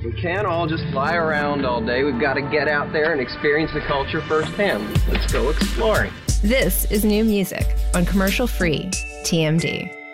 We can't all just lie around all day. We've got to get out there and experience the culture firsthand. Let's go exploring. This is New Music on commercial-free TMD.